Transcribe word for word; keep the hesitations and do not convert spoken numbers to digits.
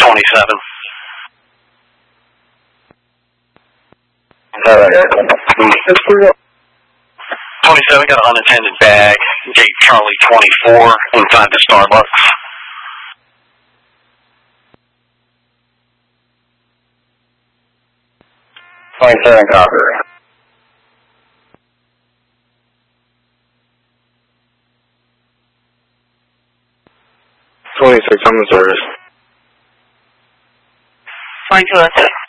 twenty-seven. twenty-seven got an unattended bag. Gate Charlie twenty-four inside the Starbucks. twenty-seven copy. twenty-six, I'm in service. twenty-two oh six.